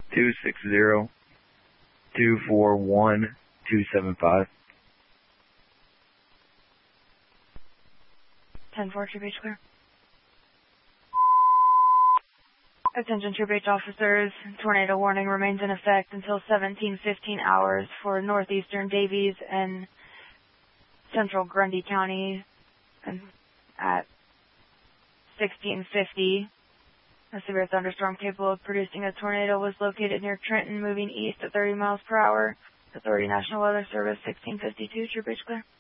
260-241-275. 10-4, True Beach clear. Attention True Beach officers, tornado warning remains in effect until 17:15 hours for northeastern Davies and central Grundy County, and at 16:50. A severe thunderstorm capable of producing a tornado was located near Trenton, moving east at 30 miles per hour. Authority National Weather Service, 1652, True Beach clear.